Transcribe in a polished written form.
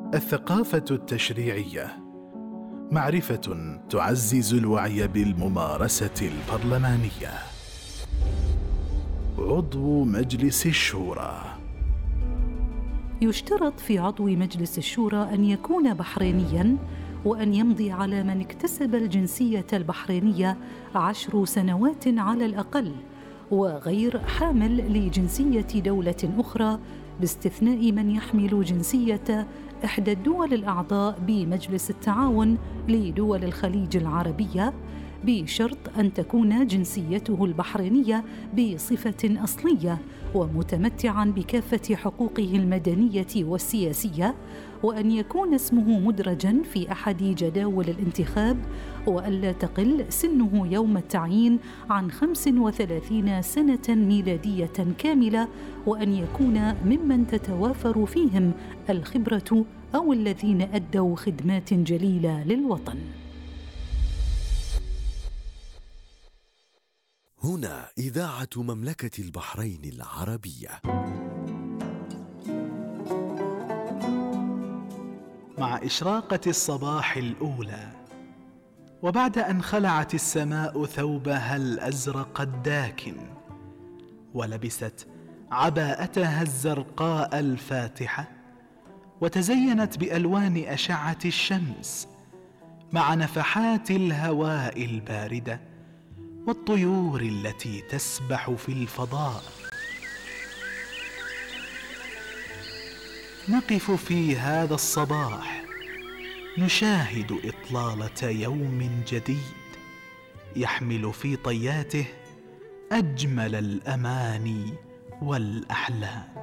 الثقافة التشريعية معرفة تعزز الوعي بالممارسة البرلمانية. عضو مجلس الشورى. يشترط في عضو مجلس الشورى أن يكون بحرينياً، وأن يمضي على من اكتسب الجنسية البحرينية 10 سنوات على الأقل، وغير حامل لجنسية دولة أخرى، باستثناء من يحمل جنسية إحدى الدول الأعضاء بمجلس التعاون لدول الخليج العربية، بشرط أن تكون جنسيته البحرينية بصفة أصلية ومتمتعاً بكافة حقوقه المدنية والسياسية، وأن يكون اسمه مدرجاً في أحد جداول الانتخاب، وألا تقل سنه يوم التعيين عن 35 سنة ميلادية كاملة، وأن يكون ممن تتوافر فيهم الخبرة أو الذين أدوا خدمات جليلة للوطن. هنا إذاعة مملكة البحرين العربية. مع إشراقة الصباح الأولى، وبعد أن خلعت السماء ثوبها الأزرق الداكن، ولبست عباءتها الزرقاء الفاتحة، وتزينت بألوان أشعة الشمس مع نفحات الهواء الباردة والطيور التي تسبح في الفضاء، نقف في هذا الصباح نشاهد إطلالة يوم جديد يحمل في طياته أجمل الأماني والأحلام.